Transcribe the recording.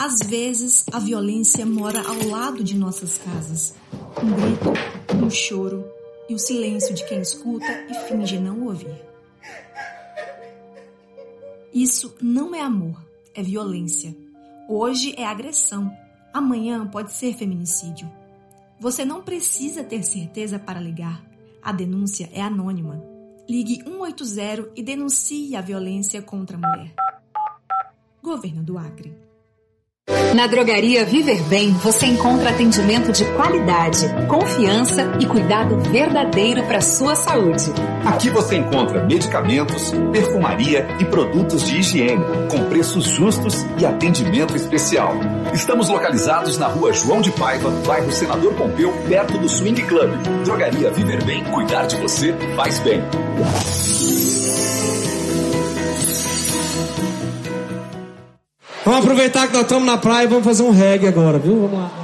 Às vezes, a violência mora ao lado de nossas casas. Um grito, um choro e o silêncio de quem escuta e finge não ouvir. Isso não é amor, é violência. Hoje é agressão, amanhã pode ser feminicídio. Você não precisa ter certeza para ligar. A denúncia é anônima. Ligue 180 e denuncie a violência contra a mulher. Governo do Acre. Na Drogaria Viver Bem, você encontra atendimento de qualidade, confiança e cuidado verdadeiro para a sua saúde. Aqui você encontra medicamentos, perfumaria e produtos de higiene, com preços justos e atendimento especial. Estamos localizados na Rua João de Paiva, bairro Senador Pompeu, perto do Swing Club. Drogaria Viver Bem, cuidar de você faz bem. Vamos aproveitar que nós estamos na praia e vamos fazer um reggae agora, viu? Vamos lá.